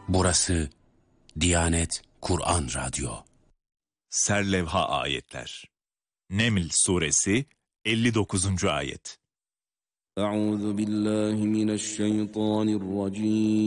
Burası Diyanet Kur'an Radyo. Serlevha ayetler. Neml suresi 59. ayet. Euzu billahi mineşşeytanirracim.